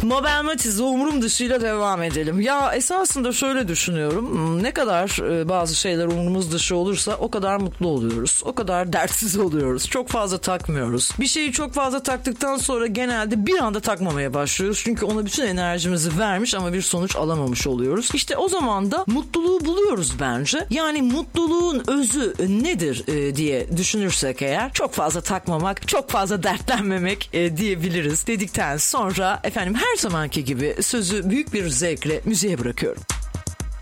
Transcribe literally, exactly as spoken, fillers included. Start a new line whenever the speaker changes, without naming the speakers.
Mabel Matiz'le umurum dışıyla devam edelim. Ya esasında şöyle düşünüyorum. Ne kadar bazı şeyler umurumuz dışı olursa o kadar mutlu oluyoruz. O kadar dertsiz oluyoruz. Çok fazla takmıyoruz. Bir şeyi çok fazla taktıktan sonra genelde bir anda takmamaya başlıyoruz. Çünkü ona bütün enerjimizi vermiş ama bir sonuç alamamış oluyoruz. İşte o zaman da mutluluğu buluyoruz bence. Yani mutluluğun özü nedir e, diye düşünürsek eğer çok fazla takmamak, çok fazla dertlenmemek e, diyebiliriz dedikten sonra efendim her zamanki gibi sözü büyük bir zevkle müziğe bırakıyorum.